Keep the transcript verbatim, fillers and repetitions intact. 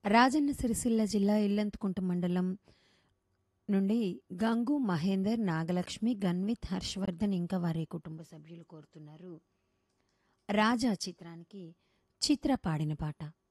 రాజన్న సిరిసిల్ల జిల్లా ఇల్లంతకుంట మండలం నుండి గంగు మహేందర్, నాగలక్ష్మి, గన్విత్, హర్షవర్ధన్ ఇంకా వారి కుటుంబ సభ్యులు కోరుతున్నారు. రాజా చిత్రానికి చిత్ర పాడిన పాట.